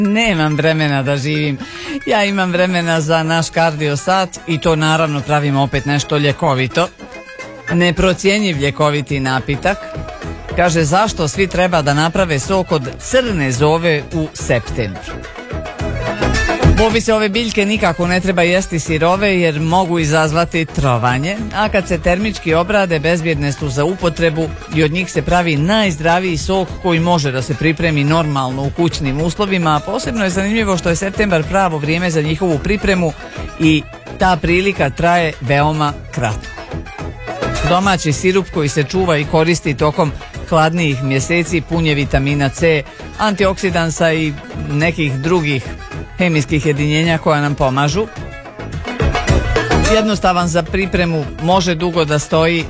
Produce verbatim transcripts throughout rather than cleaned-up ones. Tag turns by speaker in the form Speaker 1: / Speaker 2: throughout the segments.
Speaker 1: Nemam vremena da živim. Ja imam vremena za naš kardio sat i to naravno pravim opet nešto ljekovito. Neprocjenjiv ljekoviti napitak. Kaže, zašto svi treba da naprave sok od crne zove u septembru? Bobice ove biljke nikako ne treba jesti sirove jer mogu izazvati trovanje, a kad se termički obrade bezbjedne su za upotrebu i od njih se pravi najzdraviji sok koji može da se pripremi normalno u kućnim uslovima, a posebno je zanimljivo što je septembar pravo vrijeme za njihovu pripremu i ta prilika traje veoma kratko. Domaći sirup koji se čuva i koristi tokom hladnijih mjeseci pun je vitamina C, antioksidansa i nekih drugih hemijskih jedinjenja koja nam pomažu. Jednostavan za pripremu, može dugo da stoji,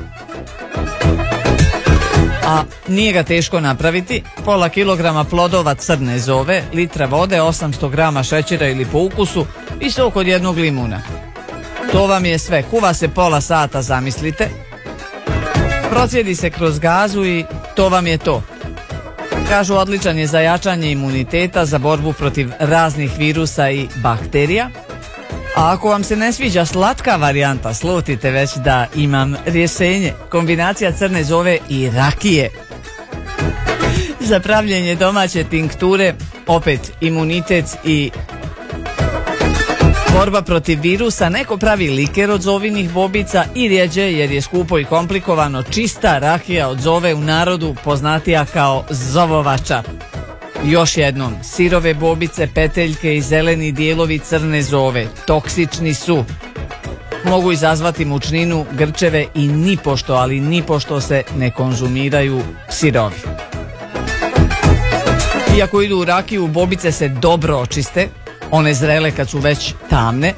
Speaker 1: a nije ga teško napraviti. Pola kilograma plodova crne zove, litra vode, osamsto grama šećera ili po ukusu i sok od jednog limuna. To vam je sve. Kuva se pola sata, zamislite. Procijedi se kroz gazu i to vam je to. Kažu, odličan je za jačanje imuniteta, za borbu protiv raznih virusa i bakterija. A ako vam se ne sviđa slatka varijanta, slutite već da imam rješenje. Kombinacija crne zove i rakije. Za pravljenje domaće tinkture, opet imunitet i borba protiv virusa, neko pravi liker od zovinih bobica i rjeđe jer je skupo i komplikovano čista rakija od zove, u narodu poznatija kao zovovača. Još jednom, sirove bobice, peteljke i zeleni dijelovi crne zove toksični su. Mogu izazvati mučninu, grčeve i nipošto, ali nipošto se ne konzumiraju sirovi. Iako idu u rakiju, bobice se dobro očiste. One zrele kad su već tamne.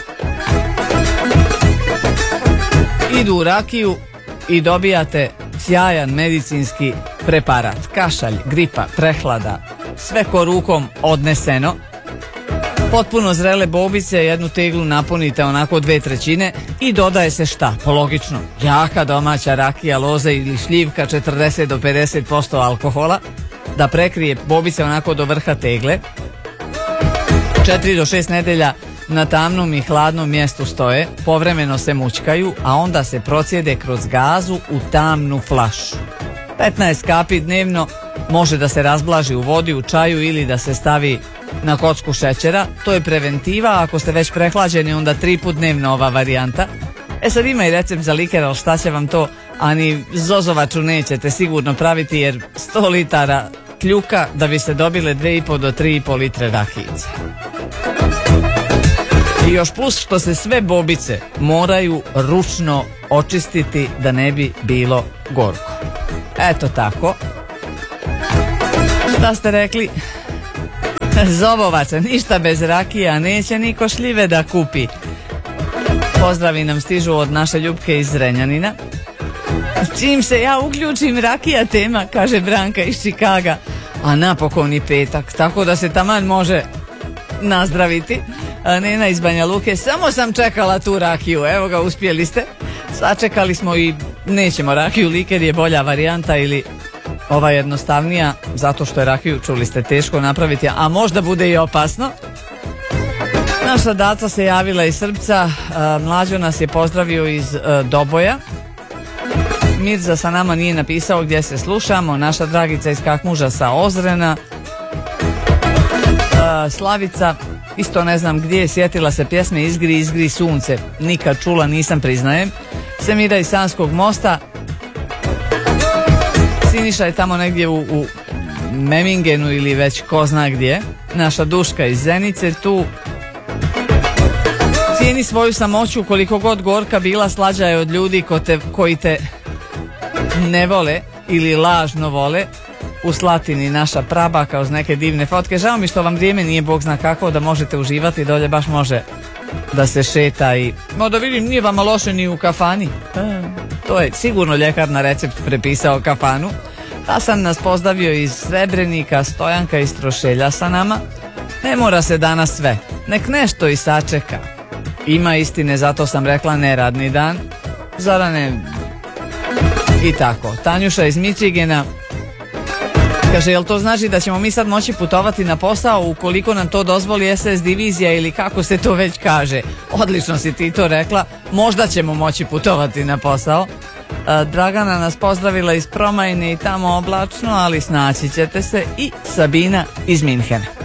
Speaker 1: Idu u rakiju i dobijate sjajan medicinski preparat. Kašalj, gripa, prehlada, sve ko rukom odneseno. Potpuno zrele bobice, jednu teglu napunite onako dve trećine i dodaje se šta? Po logično, jaka domaća rakija, loze ili šljivka, četrdeset do pedeset posto alkohola, da prekrije bobice onako do vrha tegle. četiri do šest nedelja na tamnom i hladnom mjestu stoje, povremeno se mućkaju, a onda se procijede kroz gazu u tamnu flašu. petnaest kapi dnevno, može da se razblaži u vodi, u čaju ili da se stavi na kocku šećera. To je preventiva, ako ste već prehlađeni onda tri put dnevno ova varijanta. E sad ima i recept za liker, ali šta će vam to, a ni zozovaču nećete sigurno praviti jer sto litara kljuka da bi se dobile dve i po do tri i po litre rakijice. I još plus što se sve bobice moraju ručno očistiti da ne bi bilo gorko. Eto tako. Šta ste rekli? Zovovača, ništa bez rakija, neće niko šljive da kupi. Pozdravi nam stižu od naše Ljupke iz Zrenjanina. Čim se ja uključim, rakija tema, kaže Branka iz Čikaga. A napokon i petak, tako da se taman može nazdraviti. A Nena iz Banja Luke, samo sam čekala tu rakiju, evo ga, uspjeli ste. Sačekali smo i nećemo rakiju, liker je bolja varijanta ili ova jednostavnija, zato što je rakiju, čuli ste, teško napraviti, a možda bude i opasno. Naša Daca se javila iz Srbca, Mlađo nas je pozdravio iz Doboja. Mirza sa nama nije napisao gdje se slušamo. Naša Dragica iz Kakmuža sa Ozrena. Slavica isto ne znam gdje, sjetila se pjesme Izgri, izgri sunce. Nikad čula, nisam, priznajem. Semira iz Sanskog mosta. Siniša je tamo negdje u, u Memingenu ili već ko zna gdje. Naša Duška iz Zenice tu. Cijeni svoju samoću, koliko god gorka bila, slađa je od ljudi ko te, koji te ne vole ili lažno vole. U Slatini naša prabaka uz neke divne fotke. Žao mi što vam vrijeme nije bog zna kako da možete uživati, dolje baš može da se šeta i... No da vidim, nije vama loše ni u kafani. A, to je sigurno ljekar na recept prepisao kafanu. Hasan nas pozdravio iz Srebrenika, Stojanka iz Trošelja sa nama. Ne mora se danas sve, nek nešto i sačeka. Ima istine, zato sam rekla neradni dan. Zorane... I tako. Tanjuša iz Mičigena. Kaže, jel to znači da ćemo mi sad moći putovati na posao ukoliko nam to dozvoli S S divizija ili kako se to već kaže? Odlično si ti to rekla, možda ćemo moći putovati na posao. Dragana nas pozdravila iz Promajne i tamo oblačno, ali snaći ćete se, i Sabina iz Minhena.